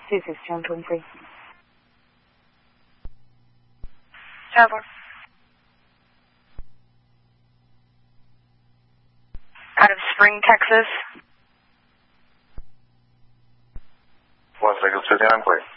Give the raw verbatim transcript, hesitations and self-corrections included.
This is John twenty-three. Traveler. Out of Spring, Texas. One second, sit down, please.